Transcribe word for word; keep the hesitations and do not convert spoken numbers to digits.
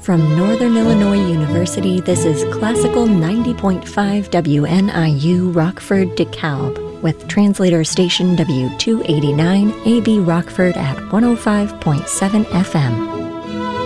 From Northern Illinois University, this is Classical ninety point five W N I U Rockford DeKalb, with translator station W two eighty-nine A B Rockford at one oh five point seven F M.